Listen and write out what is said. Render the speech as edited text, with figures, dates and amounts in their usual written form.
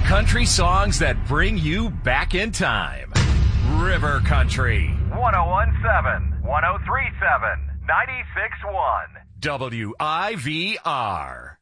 Country songs that bring you back in time. River Country. 1017, 1037, 96.1. WIVR.